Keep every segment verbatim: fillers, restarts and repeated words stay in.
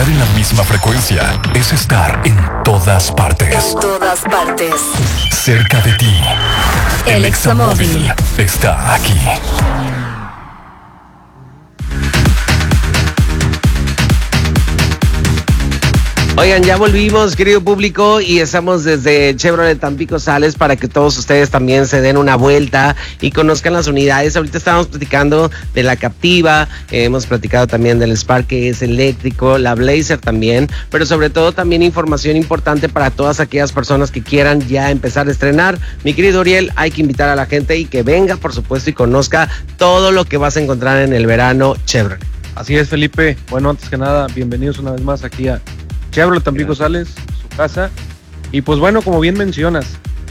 en la misma frecuencia es estar en todas partes. En todas partes. Cerca de ti. El Examóvil está aquí. Oigan, ya volvimos, querido público, y estamos desde Chevrolet Tampico Sales para que todos ustedes también se den una vuelta y conozcan las unidades. Ahorita estábamos platicando de la Captiva, eh, hemos platicado también del Spark, que es eléctrico, la Blazer también, pero sobre todo también información importante para todas aquellas personas que quieran ya empezar a estrenar. Mi querido Uriel, hay que invitar a la gente y que venga, por supuesto, y conozca todo lo que vas a encontrar en el verano Chevrolet. Así es, Felipe. Bueno, antes que nada, bienvenidos una vez más aquí a Chevrolet Tampico Sales, su casa. Y pues bueno, como bien mencionas,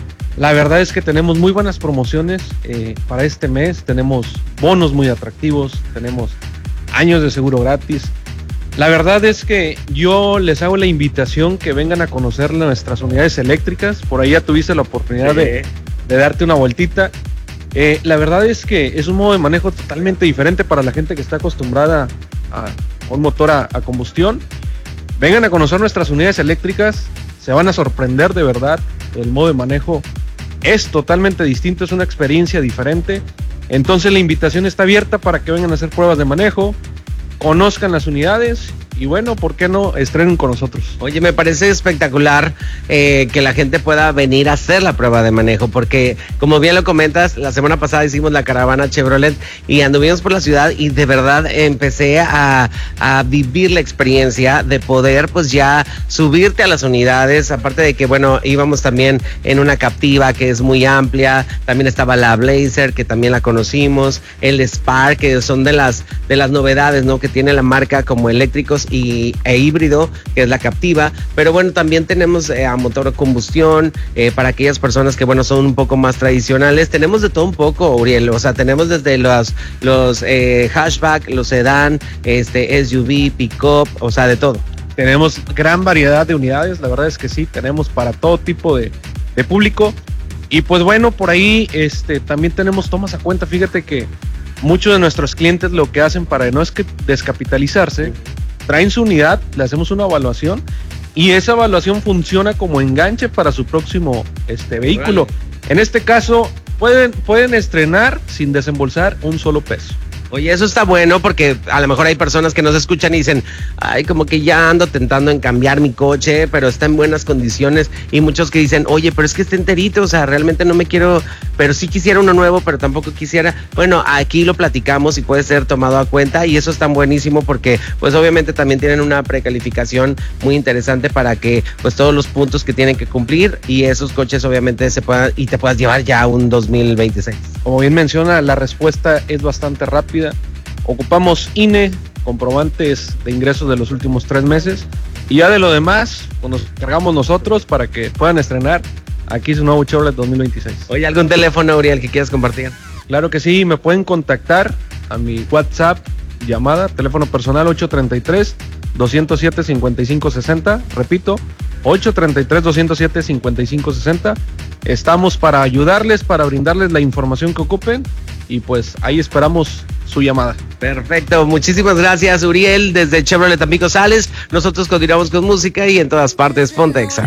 la verdad es que tenemos muy buenas promociones eh, para este mes. Tenemos bonos muy atractivos, tenemos años de seguro gratis. La verdad es que yo les hago la invitación que vengan a conocer nuestras unidades eléctricas. Por ahí ya tuviste la oportunidad sí. de, de darte una vueltita. Eh, la verdad es que es un modo de manejo totalmente diferente para la gente que está acostumbrada a un motor a, a combustión. Vengan a conocer nuestras unidades eléctricas, se van a sorprender de verdad. El modo de manejo es totalmente distinto, es una experiencia diferente. Entonces la invitación está abierta para que vengan a hacer pruebas de manejo, conozcan las unidades y bueno, ¿por qué no estrenen con nosotros? Oye, me parece espectacular eh, que la gente pueda venir a hacer la prueba de manejo, porque como bien lo comentas, la semana pasada hicimos la caravana Chevrolet y anduvimos por la ciudad y de verdad empecé a, a vivir la experiencia de poder pues ya subirte a las unidades, aparte de que bueno, íbamos también en una Captiva que es muy amplia, también estaba la Blazer que también la conocimos, el Spark que son de las, de las novedades, ¿no? Que tiene la marca como eléctricos y e híbrido, que es la Captiva, pero bueno, también tenemos eh, a motor de combustión, eh, para aquellas personas que bueno, son un poco más tradicionales. Tenemos de todo un poco, Uriel, o sea, tenemos desde los, los eh, hatchback, los sedán, este, S U V, pick-up, o sea, de todo. Tenemos gran variedad de unidades, la verdad es que sí, tenemos para todo tipo de, de público, y pues bueno, por ahí este, también tenemos tomas a cuenta. Fíjate que muchos de nuestros clientes lo que hacen para no es que descapitalizarse, traen su unidad, le hacemos una evaluación y esa evaluación funciona como enganche para su próximo este, vehículo. Vale. En este caso, pueden, pueden estrenar sin desembolsar un solo peso. Oye, eso está bueno porque a lo mejor hay personas que nos escuchan y dicen, ay, como que ya ando tentando en cambiar mi coche, pero está en buenas condiciones, y muchos que dicen, oye, pero es que está enterito, o sea, realmente no me quiero, pero sí quisiera uno nuevo, pero tampoco quisiera. Bueno, aquí lo platicamos y puede ser tomado a cuenta, y eso está buenísimo porque pues obviamente también tienen una precalificación muy interesante para que pues todos los puntos que tienen que cumplir y esos coches obviamente se puedan y te puedas llevar ya un dos mil veintiséis. Como bien menciona, la respuesta es bastante rápida. Ocupamos I N E, comprobantes de ingresos de los últimos tres meses, y ya de lo demás pues nos cargamos nosotros para que puedan estrenar aquí su nuevo Chevrolet dos mil veintiséis. Oye, ¿algún teléfono, Uriel, que quieras compartir? Claro que sí, me pueden contactar a mi WhatsApp, llamada, teléfono personal ocho tres tres, dos cero siete, cinco cinco seis cero, repito, ocho tres tres, dos cero siete, cinco cinco seis cero. Estamos para ayudarles, para brindarles la información que ocupen, y pues ahí esperamos su llamada. Perfecto, muchísimas gracias, Uriel, desde Chevrolet Tampico Sales. Nosotros continuamos con música y en todas partes, ponte Exa.